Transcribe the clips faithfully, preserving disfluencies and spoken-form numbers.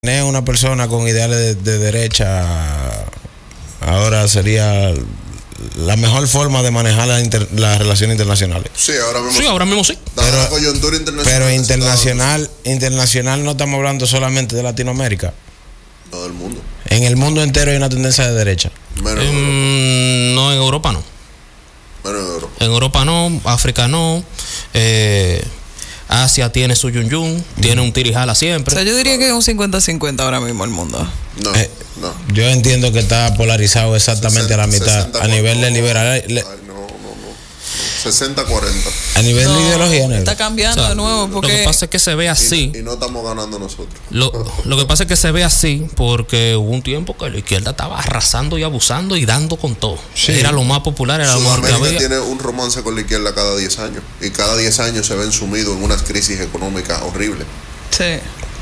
Tener una persona con ideales de, de derecha ahora sería la mejor forma de manejar la inter, las relaciones internacionales. Sí, ahora mismo sí. Ahora mismo sí. Pero, coyuntura internacional, pero internacional, internacional no estamos hablando solamente de Latinoamérica. Todo el mundo. En el mundo entero hay una tendencia de derecha. Menos en, no, en Europa no. Menos en Europa. En Europa no, África no. Eh, Asia tiene su yun yun, mm. tiene un tirijala siempre. O sea, yo diría que es un cincuenta cincuenta ahora mismo el mundo. No, eh, no. Yo entiendo que está polarizado exactamente sesenta, a la mitad. A nivel de liberal. Ay, no, no, no. sesenta cuarenta. A nivel no, de ideología, ¿no? Está cambiando, o sea, de nuevo. Porque... Lo que pasa es que se ve así. Y, y no estamos ganando nosotros. Lo, lo que pasa es que se ve así porque hubo un tiempo que la izquierda estaba arrasando y abusando y dando con todo. Sí. Era lo más popular, era lo mejor que había. Tiene un romance con la izquierda cada diez años. Y cada diez años se ven sumidos en unas crisis económicas horribles. Sí,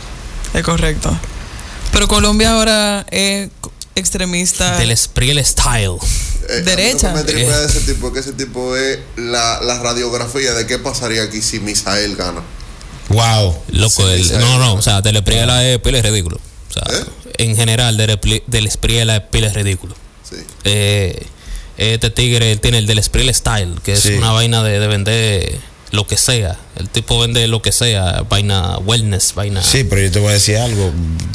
es correcto. Pero Colombia ahora es extremista. Del Espriel style. Eh, derecha. Me tripea de ese tipo, que ese tipo es la, la radiografía de qué pasaría aquí si Misael gana. Wow. Loco, sí, el, Misael no, no, gana. o sea, del Espriel es pile ridículo. O sea, ¿eh? En general, del, del Espriel es pile ridículo. Sí. Eh, este tigre tiene el del Espriel style, que es sí. una vaina de, de vender lo que sea. El tipo vende lo que sea, vaina wellness, vaina. Sí, pero yo te voy a decir algo.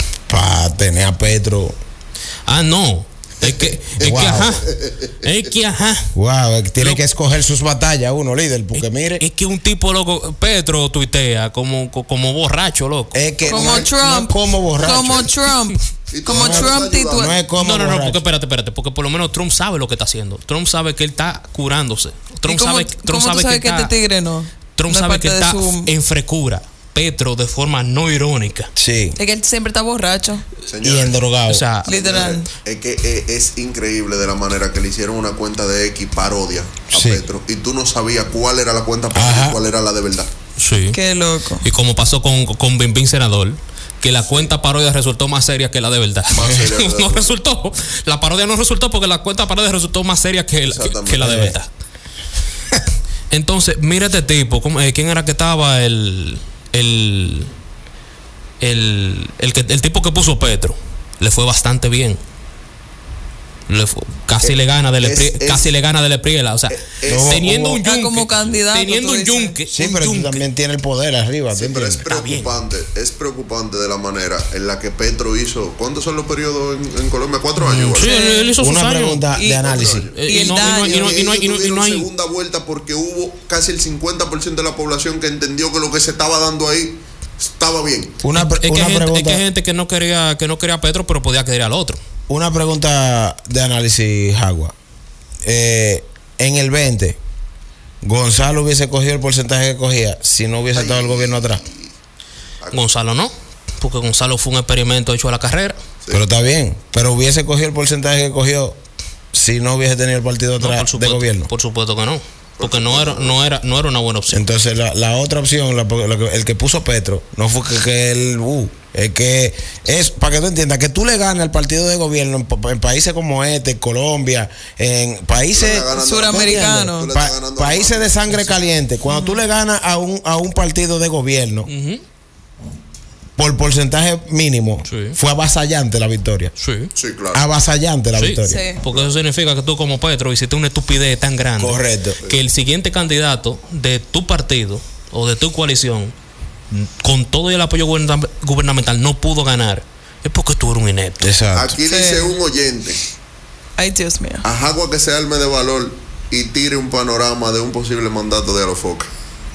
Para tener a Petro. Ah, no. Es que, es wow. que ajá. Es que ajá. Wow, tiene lo, que escoger sus batallas uno, líder, porque es, mire. Es que un tipo loco, Petro tuitea como, como borracho, loco. Es que como no, Trump. No como borracho. Como Trump. Como no Trump titula. No es como No, no, no, borracho. porque espérate, espérate, porque por lo menos Trump sabe lo que está haciendo. Trump sabe que él está curándose. Trump cómo, sabe, Trump ¿cómo sabe tú sabes que, que está, este tigre no? Trump no sabe que está su... en frecura. Petro de forma no irónica. Sí. Es que él siempre está borracho. Señores, y endrogado. O sea, literal. Es que es, es increíble de la manera que le hicieron una cuenta de X parodia a sí. Petro. Y tú no sabías cuál era la cuenta parodia y cuál era la de verdad. Sí. Qué loco. Y como pasó con, con Bim Bim Senador, que la cuenta parodia resultó más seria que la de verdad. Más seria que la de no verdad. resultó. La parodia no resultó porque la cuenta parodia resultó más seria que, la, que, que la de verdad. Entonces, mira este tipo. ¿Quién era que estaba? El... El... El, el, que, el tipo que puso Petro le fue bastante bien. Le fue, casi es, le gana del es, es, casi le gana del Espriela, o sea, es, teniendo un yunque, como candidato, teniendo un yunque, sí, un pero yunque. Tú también tiene el poder arriba. Sí, pero es preocupante, es preocupante de la manera en la que Petro hizo. ¿Cuántos son los periodos en, en Colombia? Cuatro años. Sí, él, él hizo una sus pregunta años. de análisis. Y, y, no, y, y, no, y, no, y, no, y no hay segunda vuelta porque hubo casi el cincuenta por ciento de la población que entendió que lo que se estaba dando ahí estaba bien. Una, es, que una gente, pregunta, es que hay gente que no quería que no quería a Petro, pero podía querer al otro. Una pregunta de análisis, Jagua. Eh, en el veinte, Gonzalo hubiese cogido el porcentaje que cogía si no hubiese Ay. estado el gobierno atrás. Gonzalo no, porque Gonzalo fue un experimento hecho a la carrera. Sí. Pero está bien, pero hubiese cogido el porcentaje que cogió si no hubiese tenido el partido atrás no, supuesto, de gobierno. Por supuesto que no. Porque no era, no era, no era una buena opción. Entonces la, la otra opción, la, la, el que puso Petro, no fue que, que él, uh, es que es, para que tú entiendas, que tú le ganes al partido de gobierno en, en países como este, en Colombia, en países suramericanos, pa, países de sangre caliente, cuando uh-huh. tú le ganas a un, a un partido de gobierno, uh-huh. por porcentaje mínimo, sí. fue avasallante la victoria. Sí, sí claro. Avasallante la sí. victoria. Sí. Porque eso significa que tú como Petro hiciste una estupidez tan grande. Correcto. Que el siguiente candidato de tu partido o de tu coalición, con todo el apoyo gubernamental, no pudo ganar. Es porque tú eres un inepto. Exacto. Aquí dice sí. un oyente. Ay, Dios mío. A Jagua que se arme de valor y tire un panorama de un posible mandato de Alofoca.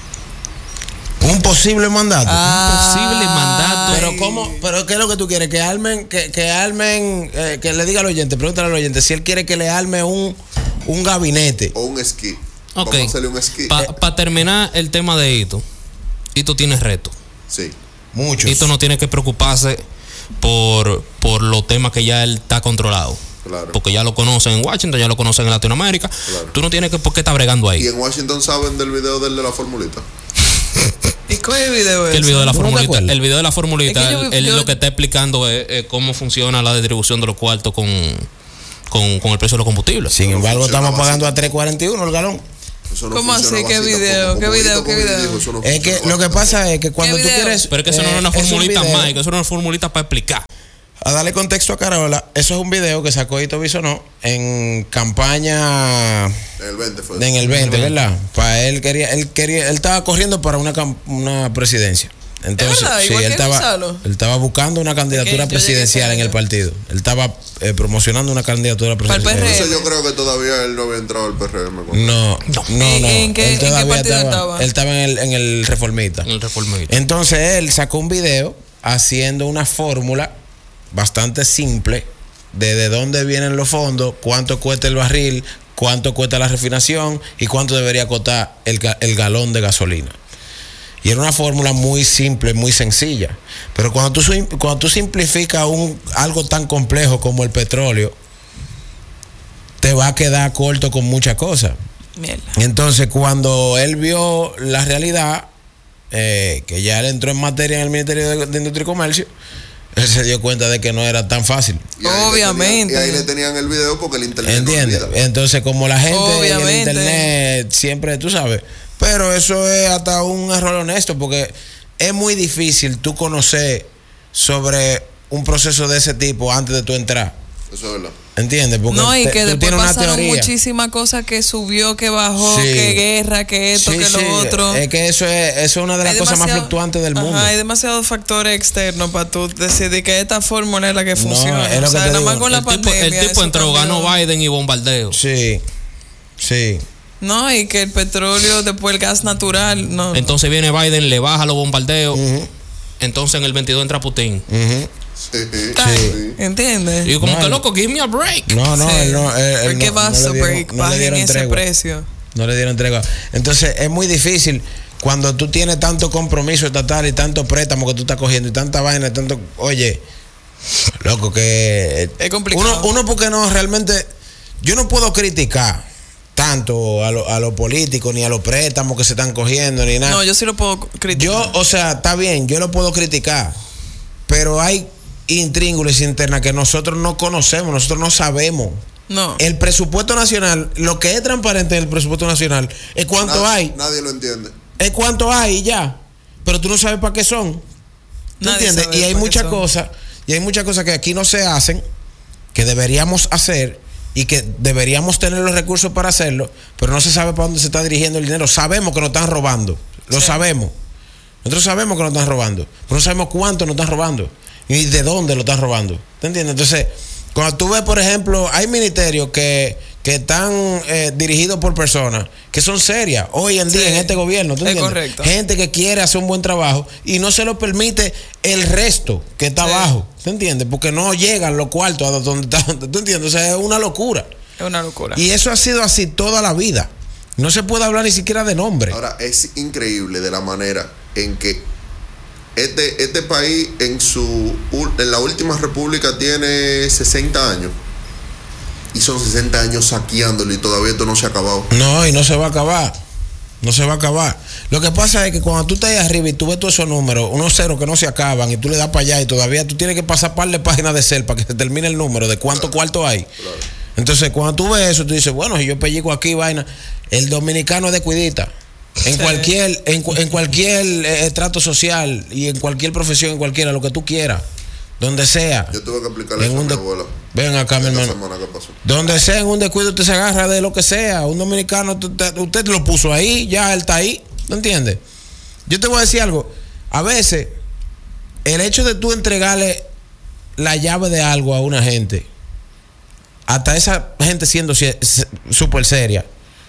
Un posible mandato. Ah, un posible mandato. Pero cómo, pero qué es lo que tú quieres, que armen, que, que armen, eh, que le diga al oyente, pregúntale al oyente si él quiere que le arme un, un gabinete. O un esquí. Ok. Vamos a hacerle un esquí. Para pa terminar el tema de Hito, Hito tiene reto. Sí. Muchos. Hito no tiene que preocuparse por, por los temas que ya él está controlado. Claro. Porque ya lo conocen en Washington, ya lo conocen en Latinoamérica. Claro. Tú no tienes que por qué estar bregando ahí. Y en Washington saben del video del de la formulita. ¿Y cuál es el video ese? El video de la formulita, el video de la formulita, es que yo, él yo, lo que está explicando es, es cómo funciona la distribución de los cuartos con, con, con el precio de los combustibles. Sin embargo, estamos pagando a tres cuarenta y uno el galón. Eso no ¿Cómo así? funciona ¿Qué así video? tampoco. ¿Qué Como video? Hito ¿Qué Cogido video? dijo, eso no Es que funciona lo que así pasa tampoco. es que cuando ¿Qué tú video? quieres. Pero es que eso no es una eh, es un formulita video- más, que eso no es una formulita para explicar. A darle contexto a Carola, eso es un video que sacó Hito Bisonó en campaña En el veinte fue. en el veinte, ¿verdad? Para él quería, él quería, él estaba corriendo para una, cam- una presidencia. Entonces, verdad? sí, Igual él que estaba, Gonzalo. él estaba buscando una candidatura yo llegué presidencial en el tarde. partido. Él estaba eh, promocionando una candidatura Para el presidencial. P R M. Entonces yo creo que todavía él no había entrado al P R M. cuando- No, no, no. ¿En- en qué- él en qué todavía partido estaba, estaba? él estaba en el, en el Reformista. En el reformista. Entonces él sacó un video haciendo una fórmula bastante simple de de dónde vienen los fondos, cuánto cuesta el barril, cuánto cuesta la refinación y cuánto debería costar el, ga- el galón de gasolina. Y era una fórmula muy simple, muy sencilla. Pero cuando tú, sim- cuando tú simplificas un, algo tan complejo como el petróleo, te va a quedar corto con muchas cosas. Mierda. Entonces, cuando él vio la realidad, eh, que ya él entró en materia en el Ministerio de, de Industria y Comercio, él se dio cuenta de que no era tan fácil. Y ahí le Obviamente. tenían- y ahí le tenían el video porque el internet no ¿Entiendes? olvida. Entonces, como la gente y el Obviamente. internet siempre, tú sabes. Pero eso es hasta un error honesto, porque es muy difícil tú conocer sobre un proceso de ese tipo antes de tú entrar. Eso es verdad. ¿Entiendes? Porque No, y te- que tú después tienes una pasaron teoría. muchísimas cosas que subió, que bajó, Sí. que guerra, que esto, Sí, que sí, lo otro. Es que eso es, eso es una de las Hay cosas más demasiado- fluctuantes del Ajá, mundo. hay demasiados factores externos para tú decidir que esta fórmula es la que funciona. es lo o que sea, te nada más digo. con la El tipo, pandemia. el tipo eso entró, cambió. ganó Biden y bombardeo. Sí, sí. No, y que el petróleo, después el gas natural, no. Entonces viene Biden, le baja los bombardeos. Ujú, Entonces en el veintidós entra Putin. ujú. Sí. Está, Sí. ¿entiendes? Y yo como No, que él- loco, give me a break. No, no, Sí. él no. Él, él ¿Por qué no- vas no a le dieron- break? no le Bajen dieron ese tregua. precio. No le dieron tregua. Entonces es muy difícil cuando tú tienes tanto compromiso estatal y tanto préstamo que tú estás cogiendo y tanta vaina, y tanto. Oye, loco, que. Es complicado. Uno, uno porque no realmente. Yo no puedo criticar tanto a, lo- a los políticos ni a los préstamos que se están cogiendo ni nada. No, yo sí lo puedo criticar. Yo, o sea, está bien, yo lo puedo criticar, pero hay intríngulis internas que nosotros no conocemos, nosotros no sabemos. No. El presupuesto nacional, lo que es transparente en el presupuesto nacional, es cuánto Nad- hay, Nadie lo entiende. es cuánto hay y ya. Pero tú no sabes para qué son. ¿Tú Nadie entiendes? sabe Y hay para qué muchas son. cosas, y hay muchas cosas que aquí no se hacen, que deberíamos hacer y que deberíamos tener los recursos para hacerlo, pero no se sabe para dónde se está dirigiendo el dinero. Sabemos que nos están robando, lo Sí. sabemos. Nosotros sabemos que nos están robando, pero no sabemos cuánto nos están robando y de dónde lo están robando. ¿Te entiendes? Entonces, cuando tú ves, por ejemplo, hay ministerios que, que están eh, dirigidos por personas que son serias hoy en día Sí, en este gobierno. ¿tú es entiendes? correcto. Gente que quiere hacer un buen trabajo y no se lo permite el resto que está Sí. abajo. ¿Te entiendes? Porque no llegan los cuartos a donde están. ¿Tú entiendes? O sea, es una locura. Es una locura. Y eso ha sido así toda la vida. No se puede hablar ni siquiera de nombre. Ahora, es increíble de la manera en que este, este país en su ul- en la última república tiene sesenta años. Y son sesenta años saqueándolo y todavía esto no se ha acabado. No, y no se va a acabar. No se va a acabar. Lo que pasa es que cuando tú estás ahí arriba y tú ves todos esos números, unos ceros que no se acaban, y tú le das para allá y todavía tú tienes que pasar par de páginas de cel para que se termine el número de cuánto cuarto hay. Claro. Entonces, cuando tú ves eso, tú dices, bueno, si yo pellico aquí, vaina, el dominicano es de cuidita. En Sí. cualquier, en, cu- en cualquier eh, estrato social y en cualquier profesión, en cualquiera, lo que tú quieras, donde sea. Yo tuve que explicarle En eso a un mi de- abuela. Ven acá, mi Esta hermano. semana que pasó. Donde sea, en un descuido, usted se agarra de lo que sea. Un dominicano, tú- te- usted lo puso ahí, ya él está ahí. ¿No entiendes? Yo te voy a decir algo. A veces, el hecho de tú entregarle la llave de algo a una gente, hasta esa gente siendo sie- se- súper seria,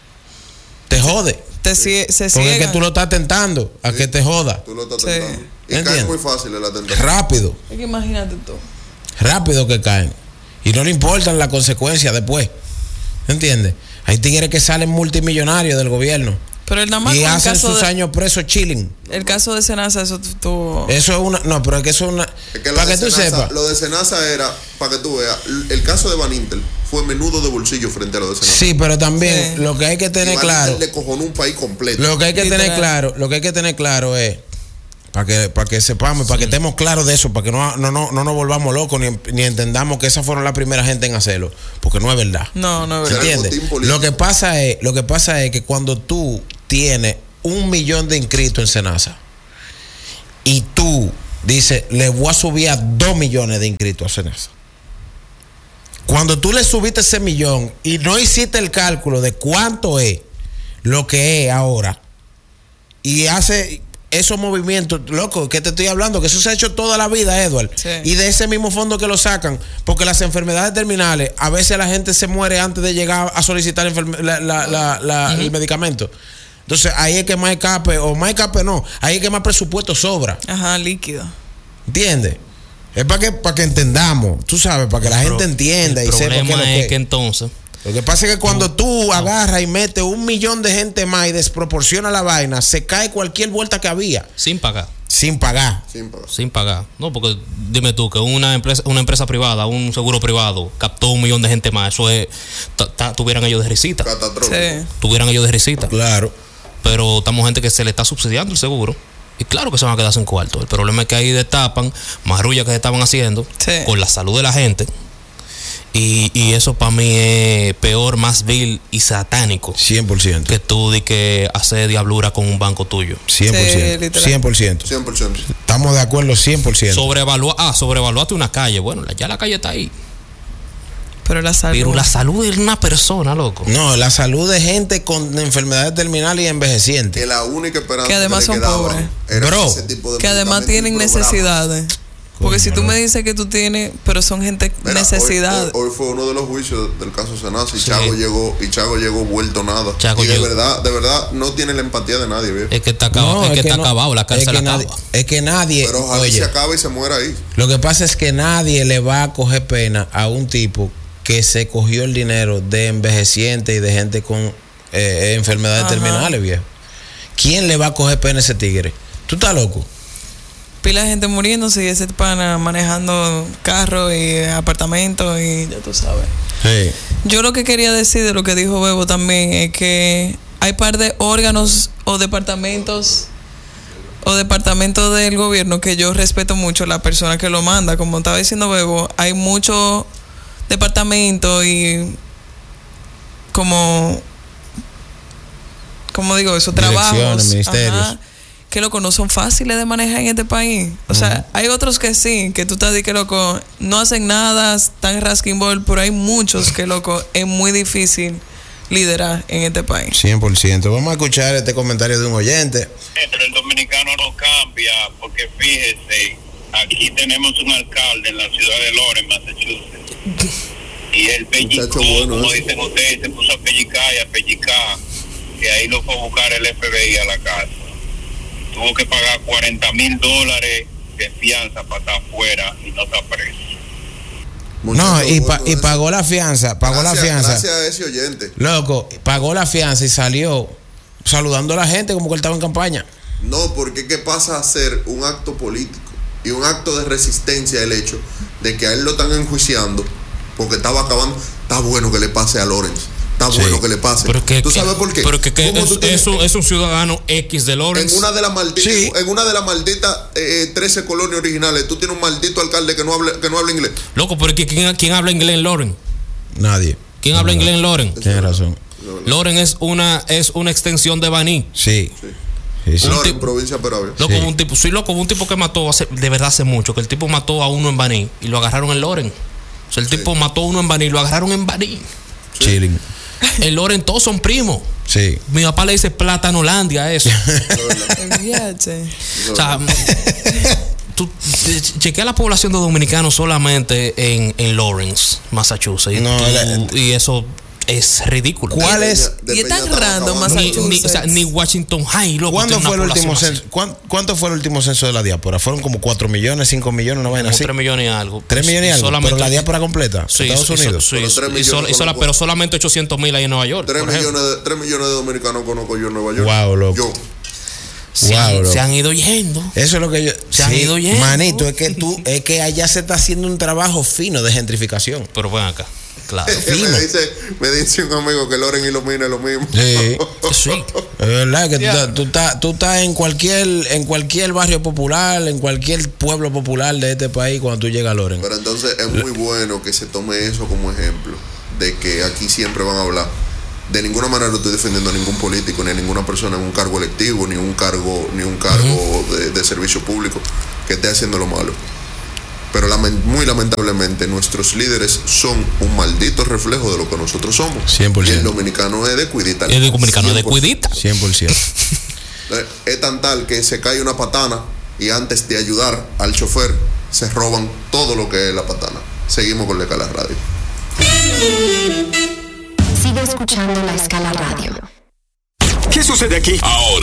te jode. Te sie- se Porque es que ciega. tú lo estás tentando a que te joda. Tú lo estás Sí. tentando. Y Entiendo. cae muy fácil el atentado. Rápido, Es que imagínate tú. rápido que caen. Y no le importan las consecuencias después. ¿Entiendes? Hay tigres que salen multimillonarios del gobierno. Pero el nada más Y con el hacen caso, sus de, años presos chilling. el caso de Senasa, eso tuvo. Eso es una. No, pero es que eso es una. Es que lo para de que tú Senasa- sepas. Lo de Senasa era, para que tú veas, el caso de Van Intel fue menudo de bolsillo frente a lo de Senasa. Sí, pero también Sí. lo que hay que Y tener Van claro. Intel le cojonó un país completo. Lo que hay que Literal. tener claro. Lo que hay que tener claro es Para que, para que sepamos, para que estemos claros de eso, para que no, no, no, no nos volvamos locos ni, ni entendamos que esas fueron las primeras gente en hacerlo, porque no es verdad. No, no es verdad. ¿Entiendes? Lo que pasa es, lo que pasa es que cuando tú tienes un millón de inscritos en Senasa y tú dices, le voy a subir a dos millones de inscritos a Senasa. Cuando tú le subiste ese millón y no hiciste el cálculo de cuánto es lo que es ahora y hace esos movimientos, loco, que te estoy hablando, que eso se ha hecho toda la vida, Edward. Sí. Y de ese mismo fondo que lo sacan, porque las enfermedades terminales, a veces la gente se muere antes de llegar a solicitar enferme- la, la, la, la, uh-huh. el medicamento. Entonces ahí es que más escape, o más escape no, ahí es que más presupuesto sobra. Ajá, líquido. ¿Entiendes? Es para que, para que entendamos, tú sabes, para que la gente Pro, entienda y sepa qué es lo que es que entonces... Lo que pasa es que cuando no, tú no. agarras y metes un millón de gente más y desproporciona la vaina, se cae cualquier vuelta que había. Sin pagar. Sin pagar. Sin pagar. Sin pagar. No, porque dime tú que una empresa, una empresa privada, un seguro privado, captó un millón de gente más. Eso es, t- t- tuvieran ellos de risita. Sí. Tuvieran ellos de risita. Claro. Pero estamos gente que se le está subsidiando el seguro. Y claro que se van a quedar sin cuarto. El problema es que ahí destapan marrullas que se estaban haciendo sí. con la salud de la gente. Y, y eso para mí es peor, más vil y satánico. cien por ciento. Que tú di que hacer diablura con un banco tuyo. cien por ciento. Sí, cien por ciento. cien por ciento. Estamos de acuerdo cien por ciento. Sobrevalua, ah, sobrevaluaste una calle. Bueno, ya la calle está ahí. Pero la salud. Pero la salud de una persona, loco. No, la salud de gente con enfermedades terminales y envejecientes. Que la única esperanza que además que le son pobres. era Bro, ese tipo de que además tienen necesidades. Porque si tú me dices que tú tienes, pero son gente Mira, necesidad. Hoy, hoy, hoy fue uno de los juicios del caso Senasa y Sí. Chago llegó y Chago llegó vuelto nada. Chago y de llegó. verdad, de verdad no tiene la empatía de nadie, viejo. Es que está acabado, No, es que está no- acabado, la es cárcel que acaba. nadie, es que nadie, Pero ojalá oye, se acabe y se muera ahí. lo que pasa es que nadie le va a coger pena a un tipo que se cogió el dinero de envejecientes y de gente con eh, enfermedades Ajá. terminales, viejo. ¿Quién le va a coger pena a ese tigre? ¿Tú estás loco? Pila de gente muriéndose y ese pana manejando carros y apartamentos y ya tú sabes. Sí. Yo lo que quería decir de lo que dijo Bebo también es que hay par de órganos o departamentos o departamentos del gobierno que yo respeto mucho la persona que lo manda. Como estaba diciendo Bebo, hay muchos departamentos y como como digo, esos Direcciones, trabajos ministerios. ajá, que loco no son fáciles de manejar en este país. O sea, hay otros que sí, que tú estás de que loco no hacen nada, están rasking ball, pero hay muchos que loco es muy difícil liderar en este país. cien por ciento. Vamos a escuchar este comentario de un oyente. Pero el dominicano no cambia, porque fíjese, aquí tenemos un alcalde en la ciudad de Lawrence, Massachusetts, y él pellizcó, Muchacho bueno, como ¿eh? dicen ustedes, se puso a pellicar y a pellicar, que ahí lo fue a buscar el F B I a la casa. Tuvo que pagar cuarenta mil dólares de fianza para estar afuera y no está preso. No, Muchacho y, pa- bueno y ese. pagó la fianza, pagó Gracias- la fianza. Gracias a ese oyente. Loco, pagó la fianza y salió saludando a la gente como que él estaba en campaña. No, porque ¿qué pasa a ser un acto político y un acto de resistencia el hecho de que a él lo están enjuiciando porque estaba acabando? Está bueno que le pase a Lawrence. Está Sí. bueno que le pase. Pero que, ¿Tú sabes que- por qué? Pero que, que ¿Cómo es, tú tienes- es un, es un ciudadano X de Lawrence. en una de las malditas, Sí. en una de las malditas eh, trece colonias originales, tú tienes un maldito alcalde que no habla, que no habla inglés. Loco, pero ¿quién, quién, quién habla inglés en Lawrence? Nadie. ¿Quién habla inglés en Lawrence? Tienes razón. Lawrence es una, es una extensión de Baní. Sí. Sí. Sí, sí. Lawrence, tipo- provincia de Peravia. Loco, Sí. un tipo, soy loco, un tipo que mató hace, de verdad hace mucho, que el tipo mató a uno en Baní y lo agarraron en Lawrence. O sea, el Sí. tipo mató a uno en Baní y lo agarraron en Baní. Chilling. En Lawrence todos son primos. Sí. Mi papá le dice Platanolandia a eso. Olvídate. O sea, tú eh, chequea la población de dominicanos solamente en, en Lawrence, Massachusetts. Y, No, tú- la- y eso es ridículo. ¿Cuál De es? Peña- de Y es tan Peña estaba random, acabando. Ni, ni- o sea, ni Washington High, loco. ¿Cuándo tiene fue el una último población censo? ¿Cuán- ¿Cuánto fue el último censo de la diáspora? Fueron como cuatro millones, cinco millones, una vaina Como así. tres millones y algo. tres millones y algo. Solamente- Pero la diáspora completa. Sí, Estados y so- Unidos. sí, Pero y tres so- millones y sola- conozco. pero solamente ochocientos mil ahí en Nueva York. Tres por ejemplo. millones, de, tres millones de dominicanos conozco yo en Nueva York. Wow, loco. Yo. Se, Wow, han, loco. se han ido yendo. Eso es lo que yo. Se han ido yendo. Manito, es que tú, es que allá se está haciendo un trabajo fino de gentrificación. Pero ven acá. Claro. Fino. me, dice, me dice un amigo que Loren y los Mina es lo mismo. Sí. Sí. Es verdad que Yeah. tú, estás, tú, estás, tú estás en cualquier en cualquier barrio popular, en cualquier pueblo popular de este país cuando tú llegas a Loren. Pero entonces es muy bueno que se tome eso como ejemplo, de que aquí siempre van a hablar. De ninguna manera estoy defendiendo a ningún político, ni a ninguna persona en un cargo electivo, ni un cargo, ni un cargo uh-huh. de, de servicio público que esté haciendo lo malo. Pero lament, muy lamentablemente nuestros líderes son un maldito reflejo de lo que nosotros somos. cien por ciento. Y el dominicano es de cuidita. El dominicano es de cuidita. cien por ciento. Es tan tal que se cae una patana y antes de ayudar al chofer se roban todo lo que es la patana. Seguimos con La Escala Radio. Sigue escuchando La Escala Radio. ¿Qué sucede aquí? Ahora.